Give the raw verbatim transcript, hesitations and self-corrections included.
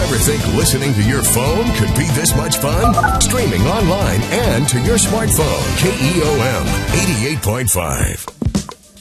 ever think listening to your phone could be this much fun? Streaming online and to your smartphone. K E O M eighty-eight point five.